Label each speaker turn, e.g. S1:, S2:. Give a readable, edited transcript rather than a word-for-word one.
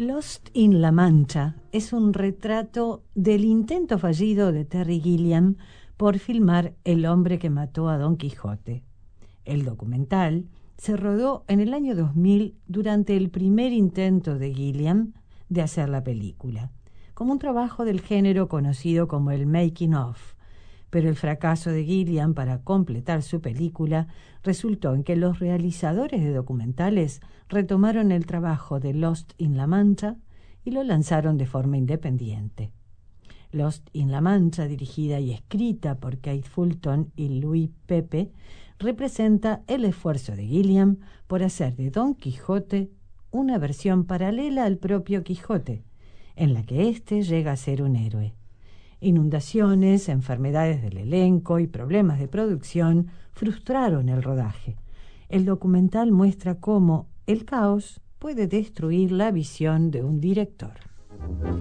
S1: Lost in La Mancha es un retrato del intento fallido de Terry Gilliam por filmar El hombre que mató a Don Quijote. El documental se rodó en el año 2000 durante el primer intento de Gilliam de hacer la película, como un trabajo del género conocido como el making of, pero el fracaso de Gilliam para completar su película resultó en que los realizadores de documentales retomaron el trabajo de Lost in La Mancha y lo lanzaron de forma independiente. Lost in La Mancha, dirigida y escrita por Kate Fulton y Louis Pepe, representa el esfuerzo de Gilliam por hacer de Don Quijote una versión paralela al propio Quijote, en la que éste llega a ser un héroe. Inundaciones, enfermedades del elenco y problemas de producción frustraron el rodaje. El documental muestra cómo el caos puede destruir la visión de un director.